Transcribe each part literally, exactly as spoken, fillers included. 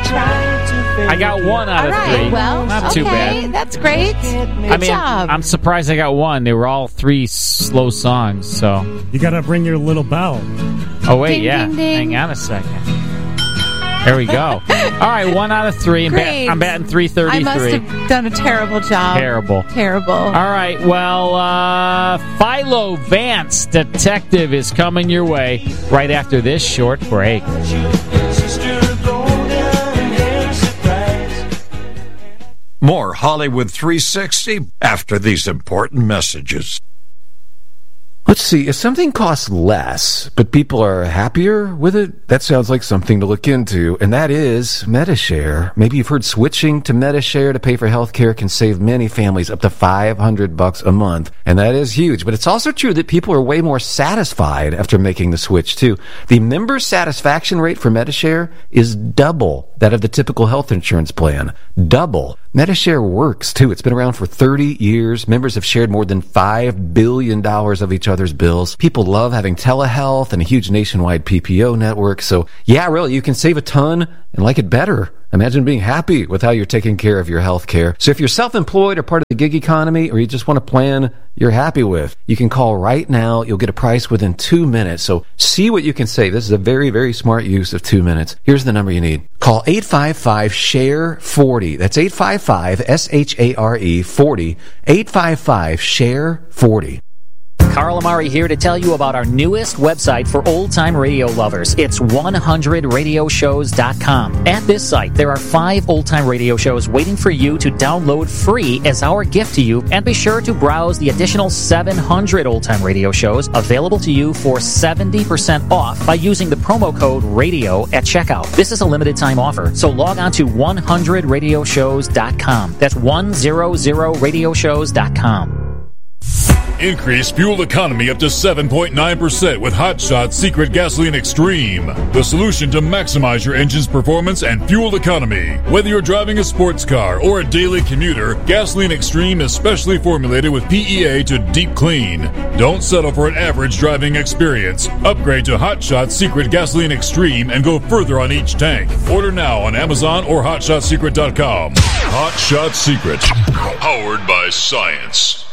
I got one out All of right, three. well, Not okay, too bad. That's great. Good I mean, job. I'm surprised I got one. They were all three slow songs, so. You gotta bring your little bell. Oh, wait, Ding, yeah. ding, ding. Hang on a second. There we go. All right, one out of three. I'm, Great. bat- I'm batting three thirty-three. I must have done a terrible job. Terrible. Terrible. All right, well, uh, Philo Vance, Detective, is coming your way right after this short break. More Hollywood three sixty after these important messages. Let's see, if something costs less, but people are happier with it, that sounds like something to look into, and that is Medi-Share. Maybe you've heard switching to Medi-Share to pay for health care can save many families up to five hundred bucks a month, and that is huge. But it's also true that people are way more satisfied after making the switch, too. The member satisfaction rate for Medi-Share is double that of the typical health insurance plan. Double. Medi-Share works, too. It's been around for thirty years. Members have shared more than five billion dollars of each other's bills. People love having telehealth and a huge nationwide P P O network. So, yeah, really, you can save a ton and like it better. Imagine being happy with how you're taking care of your health care. So if you're self-employed or part of the gig economy, or you just want a plan you're happy with, you can call right now. You'll get a price within two minutes. So see what you can save. This is a very, very smart use of two minutes. Here's the number you need. Call eight five five, S H A R E, forty. That's eight five five, S H A R E, forty. eight five five, S H A R E, forty. Carl Amari here to tell you about our newest website for old-time radio lovers. It's one hundred radio shows dot com. At this site, there are five old-time radio shows waiting for you to download free as our gift to you, and be sure to browse the additional seven hundred old-time radio shows available to you for seventy percent off by using the promo code RADIO at checkout. This is a limited-time offer, so log on to one hundred radio shows dot com. That's one hundred radio shows dot com. Increase fuel economy up to seven point nine percent with Hot Shot Secret Gasoline Extreme. The solution to maximize your engine's performance and fuel economy. Whether you're driving a sports car or a daily commuter, Gasoline Extreme is specially formulated with P E A to deep clean. Don't settle for an average driving experience. Upgrade to Hot Shot Secret Gasoline Extreme and go further on each tank. Order now on Amazon or hot shot secret dot com. Hot Shot Secret. Powered by science.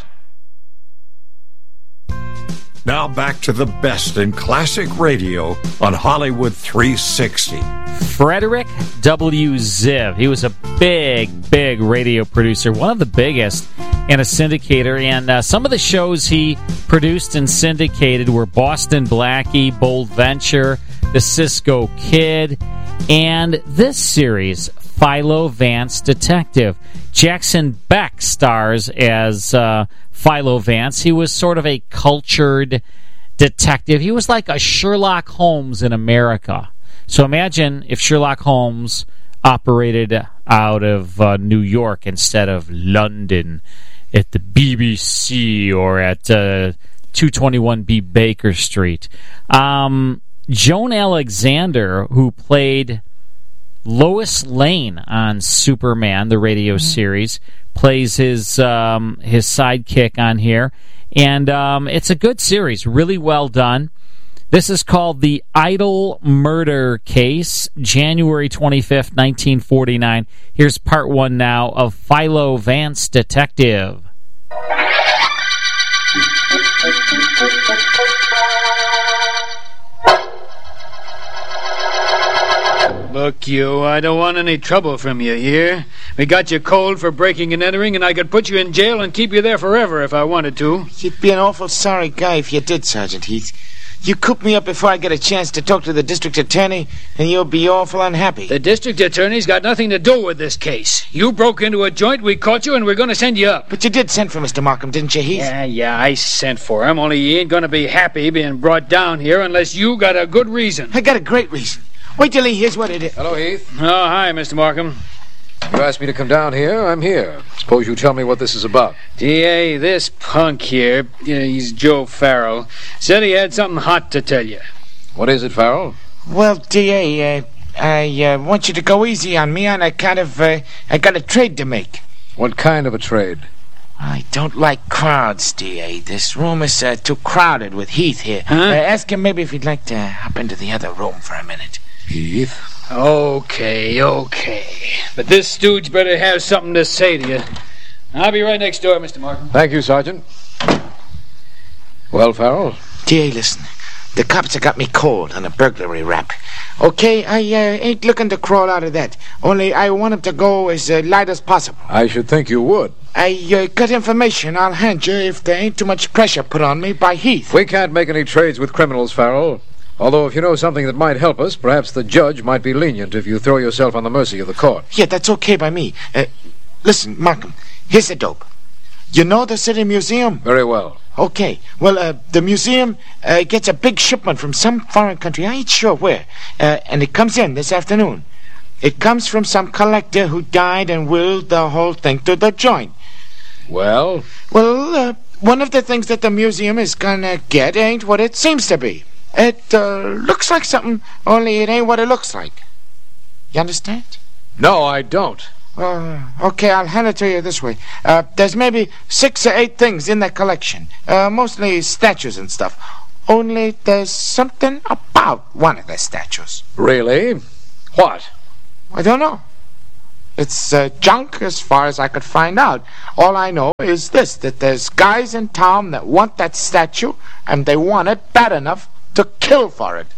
Now back to the best in classic radio on Hollywood three sixty. Frederick W. Ziv. He was a big, big radio producer, one of the biggest, and a syndicator. And uh, some of the shows he produced and syndicated were Boston Blackie, Bold Venture, The Cisco Kid, and this series, Philo Vance Detective. Jackson Beck stars as uh, Philo Vance. He was sort of a cultured detective. He was like a Sherlock Holmes in America. So imagine if Sherlock Holmes operated out of uh, New York instead of London at the B B C or at uh, two twenty-one B Baker Street. Um, Joan Alexander, who played Lois Lane on Superman, the radio mm-hmm. series, plays his um, his sidekick on here. And um, it's a good series, really well done. This is called The Idol Murder Case, January twenty-fifth, nineteen forty-nine. Here's part one now of Philo Vance Detective. Look, you, I don't want any trouble from you here. We got you cold for breaking and entering, and I could put you in jail and keep you there forever if I wanted to. You'd be an awful sorry guy if you did, Sergeant Heath. You coop me up before I get a chance to talk to the district attorney, and you'll be awful unhappy. The district attorney's got nothing to do with this case. You broke into a joint, we caught you, and we're going to send you up. But you did send for Mister Markham, didn't you, Heath? Yeah, yeah, I sent for him, only he ain't going to be happy being brought down here unless you got a good reason. I got a great reason. Wait till he hears what it is. Hello, Heath. Oh, hi, Mister Markham. You asked me to come down here. I'm here. Suppose you tell me what this is about. D A, this punk here, yeah, he's Joe Farrell, said he had something hot to tell you. What is it, Farrell? Well, D A, uh, I uh, want you to go easy on me on a kind of, uh, I got a trade to make. What kind of a trade? I don't like crowds, D A. This room is uh, too crowded with Heath here. Huh? Uh, ask him maybe if he'd like to hop into the other room for a minute. Heath? Okay, okay. But this stooge better have something to say to you. I'll be right next door, Mister Markham. Thank you, Sergeant. Well, Farrell? Jay, listen. The cops have got me cold on a burglary rap. Okay, I uh, ain't looking to crawl out of that. Only I want him to go as uh, light as possible. I should think you would. I uh, got information I'll hand you if there ain't too much pressure put on me by Heath. We can't make any trades with criminals, Farrell. Although if you know something that might help us, perhaps the judge might be lenient if you throw yourself on the mercy of the court. Yeah, that's okay by me. Uh, listen, Markham, here's the dope. You know the City Museum? Very well. Okay. Well, uh, the museum uh, gets a big shipment from some foreign country. I ain't sure where. Uh, and it comes in this afternoon. It comes from some collector who died and willed the whole thing to the joint. Well? Well, uh, one of the things that the museum is gonna get ain't what it seems to be. It uh, looks like something, only it ain't what it looks like. You understand? No, I don't. Uh, okay, I'll hand it to you this way. Uh, there's maybe six or eight things in that collection. Uh, mostly statues and stuff. Only there's something about one of the statues. Really? What? I don't know. It's uh, junk as far as I could find out. All I know is this, that there's guys in town that want that statue, and they want it bad enough to kill for it.